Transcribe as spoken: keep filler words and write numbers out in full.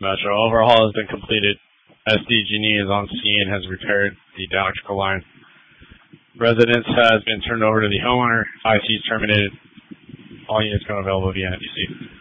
Metro. Overhaul has been completed. S D G E is on scene, has repaired the electrical line. Residence has been turned over to the homeowner. I C is terminated. All units come available via N B C.